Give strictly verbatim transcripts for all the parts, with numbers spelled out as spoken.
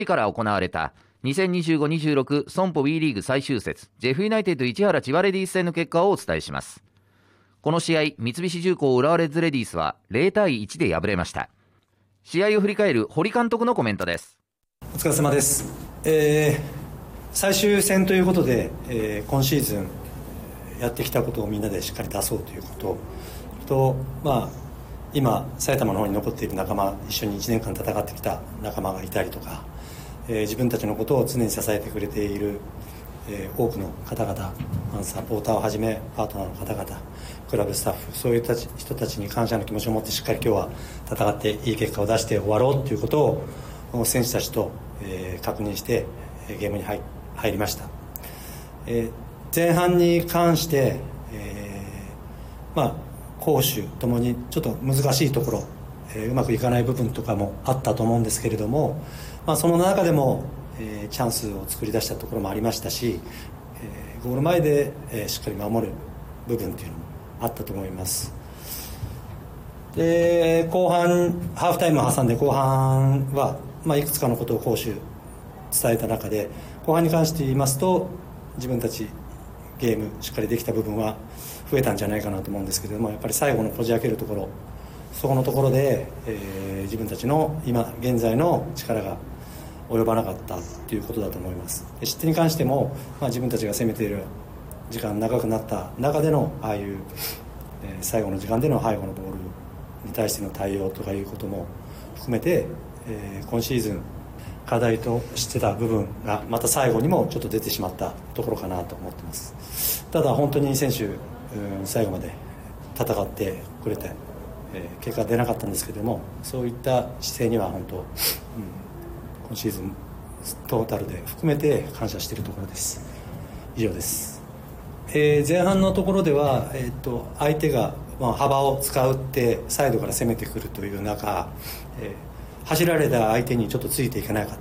から行われた にせんにじゅうご にじゅうろく 損保 B リーグ最終節ジェフユナイテッド市原千葉レディース戦の結果をお伝えします。この試合、三菱重工浦和レッズレディースはゼロたいいちで敗れました。試合を振り返る堀監督のコメントです。 お疲れ様です。えー、最終戦ということで、えー、今シーズンやってきたことをみんなでしっかり出そうということと、まあ、今埼玉の方に残っている仲間、一緒にいちねんかん戦ってきた仲間がいたりとか、えー、自分たちのことを常に支えてくれている、えー、多くの方々、サポーターをはじめパートナーの方々、クラブスタッフ、そういう人たちに感謝の気持ちを持ってしっかり今日は戦っていい結果を出して終わろうということを選手たちと、えー、確認してゲームに 入, 入りました。えー、前半に関して、えー、まあ攻守ともにちょっと難しいところ、えー、うまくいかない部分とかもあったと思うんですけれども、まあ、その中でも、えー、チャンスを作り出したところもありましたし、えー、ゴール前で、えー、しっかり守る部分というのもあったと思います。で後半ハーフタイムを挟んで後半は、まあ、いくつかのことを攻守伝えた中で、後半に関して言いますと自分たちゲームしっかりできた部分は増えたんじゃないかなと思うんですけれども、やっぱり最後のこじ開けるところ、そこのところで、えー、自分たちの今現在の力が及ばなかったということだと思います。失点に関しても、まあ、自分たちが攻めている時間長くなった中でのああいう、えー、最後の時間での背後のボールに対しての対応とかいうことも含めて、えー、今シーズン課題としてた部分がまた最後にもちょっと出てしまったところかなと思ってます。ただ本当に選手、うん、最後まで戦ってくれて、えー、結果は出なかったんですけども、そういった姿勢には本当、うん、今シーズントータルで含めて感謝しているところです。以上です。えー、前半のところでは、えー、と相手が、まあ、幅を使うってサイドから攻めてくるという中、えー走られた相手にちょっとついていけなかった、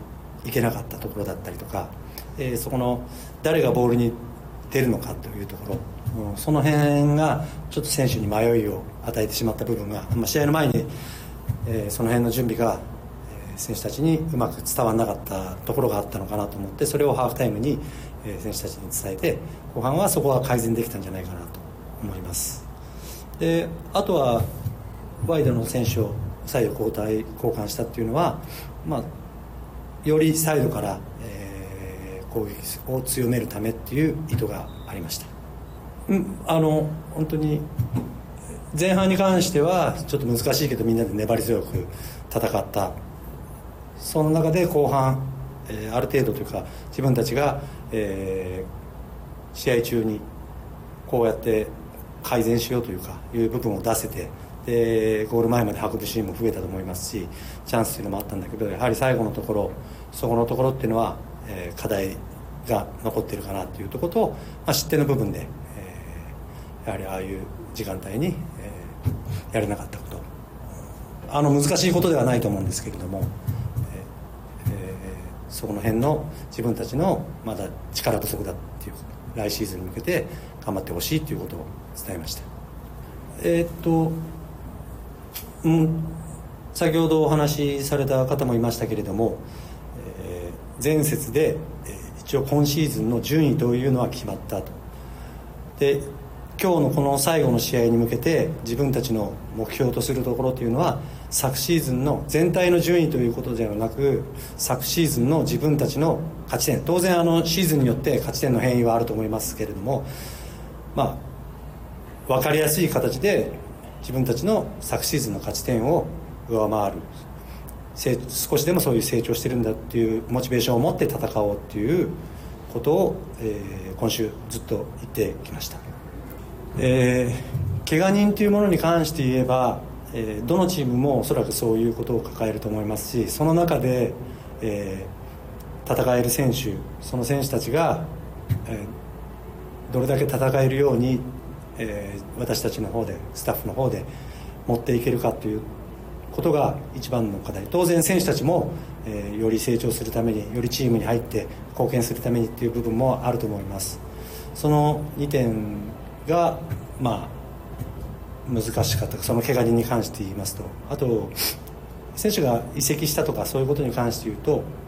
いけなかったところだったりとか、えー、そこの誰がボールに出るのかというところ、うん、その辺がちょっと選手に迷いを与えてしまった部分が、まあ、試合の前に、えー、その辺の準備が、えー、選手たちにうまく伝わらなかったところがあったのかなと思って、それをハーフタイムに、えー、選手たちに伝えて、後半はそこは改善できたんじゃないかなと思います。であとはワイドの選手をサイド交代交換したっていうのは、まあ、よりサイドから、えー、攻撃を強めるためっていう意図がありました。うん、あの本当に前半に関してはちょっと難しいけどみんなで粘り強く戦った。その中で後半、えー、ある程度というか自分たちが、えー、試合中にこうやって改善しようというかいう部分を出せて、でゴール前まで運ぶシーンも増えたと思いますし、チャンスというのもあったんだけど、やはり最後のところ、そこのところっていうのは、えー、課題が残っているかなというところと、まあ、失点の部分で、えー、やはりああいう時間帯に、えー、やれなかったこと、あの難しいことではないと思うんですけれども、えーえー、そこの辺の自分たちのまだ力不足だっていう、来シーズンに向けて頑張ってほしいということを伝えました。えー、っとうん、先ほどお話しされた方もいましたけれども、えー、前節で、えー、一応今シーズンの順位というのは決まったと。で今日のこの最後の試合に向けて自分たちの目標とするところというのは、昨シーズンの全体の順位ということではなく、昨シーズンの自分たちの勝ち点、当然あのシーズンによって勝ち点の変異はあると思いますけれども、まあ分かりやすい形で自分たちの昨シーズンの勝ち点を上回る、少しでもそういう成長してるんだっていうモチベーションを持って戦おうっていうことを、えー、今週ずっと言ってきました。えー、怪我人というものに関して言えば、えー、どのチームもおそらくそういうことを抱えると思いますし、その中で、えー、戦える選手、その選手たちが、えー、どれだけ戦えるようにえー、私たちの方でスタッフの方で持っていけるかということが一番の課題。当然選手たちも、えー、より成長するために、よりチームに入って貢献するためにっていう部分もあると思います。そのにてんがまあ難しかった。その怪我人に関して言いますと、あと選手が移籍したとかそういうことに関して言うと、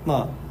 まあ